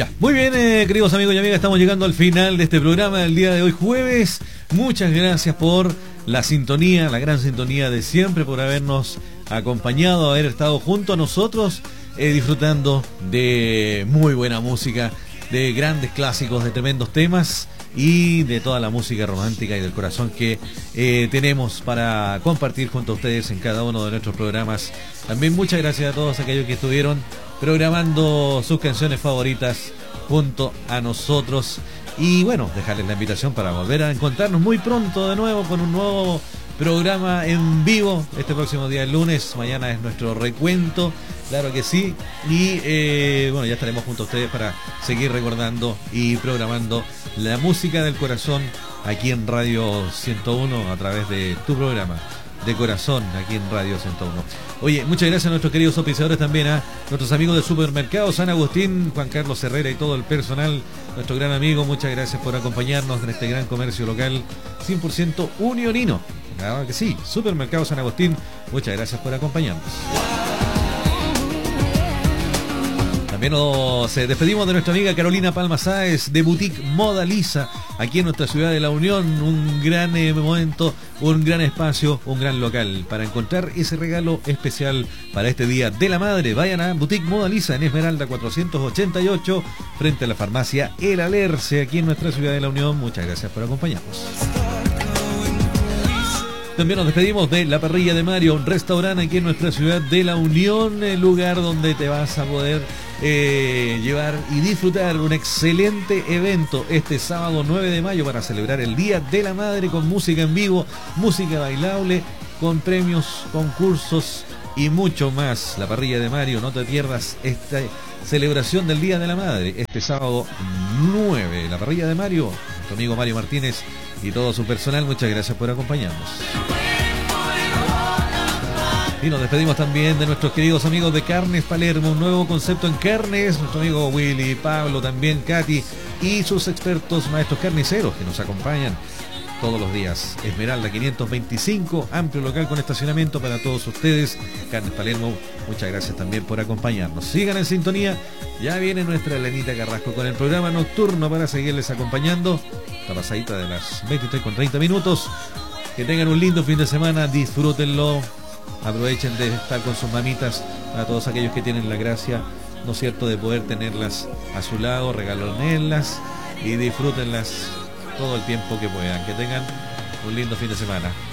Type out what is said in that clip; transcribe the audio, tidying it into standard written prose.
Ya, muy bien, queridos amigos y amigas, estamos llegando al final de este programa del día de hoy, jueves. Muchas gracias por la sintonía, la gran sintonía de siempre, por habernos acompañado, haber estado junto a nosotros, disfrutando de muy buena música, de grandes clásicos, de tremendos temas y de toda la música romántica y del corazón que tenemos para compartir junto a ustedes en cada uno de nuestros programas. También muchas gracias a todos aquellos que estuvieron programando sus canciones favoritas junto a nosotros. Y bueno, dejarles la invitación para volver a encontrarnos muy pronto de nuevo con un nuevo programa en vivo este próximo día, el lunes. Mañana es nuestro recuento, claro que sí. Y bueno, ya estaremos junto a ustedes para seguir recordando y programando la música del corazón aquí en Radio 101 a través de tu programa de corazón aquí en Radio 101. Oye, muchas gracias a nuestros queridos auspiciadores también, a nuestros amigos del supermercado San Agustín, Juan Carlos Herrera y todo el personal, nuestro gran amigo, muchas gracias por acompañarnos en este gran comercio local 100% unionino. Claro que sí, supermercado San Agustín, muchas gracias por acompañarnos. También nos despedimos de nuestra amiga Carolina Palma Sáez de Boutique Moda Lisa, aquí en nuestra ciudad de La Unión. Un gran momento, un gran espacio, un gran local para encontrar ese regalo especial para este Día de la Madre. Vayan a Boutique Moda Lisa en Esmeralda 488, frente a la farmacia El Alerce, aquí en nuestra ciudad de La Unión. Muchas gracias por acompañarnos. También nos despedimos de La Parrilla de Mario, un restaurante aquí en nuestra ciudad de La Unión, el lugar donde te vas a poder llevar y disfrutar un excelente evento este sábado 9 de mayo para celebrar el Día de la Madre, con música en vivo, música bailable, con premios, concursos y mucho más. La Parrilla de Mario, no te pierdas esta celebración del Día de la Madre este sábado 9. La Parrilla de Mario, nuestro amigo Mario Martínez y todo su personal, muchas gracias por acompañarnos. Y nos despedimos también de nuestros queridos amigos de Carnes Palermo, un nuevo concepto en carnes, nuestro amigo Willy, Pablo, también Katy y sus expertos maestros carniceros que nos acompañan todos los días. Esmeralda 525, amplio local con estacionamiento para todos ustedes. Carnes Palermo, muchas gracias también por acompañarnos. Sigan en sintonía, ya viene nuestra Elenita Carrasco con el programa nocturno para seguirles acompañando. La pasadita de las 23:30. Que tengan un lindo fin de semana, disfrútenlo. Aprovechen de estar con sus mamitas, a todos aquellos que tienen la gracia, ¿no es cierto?, de poder tenerlas a su lado, regalonenlas y disfrútenlas todo el tiempo que puedan. Que tengan un lindo fin de semana.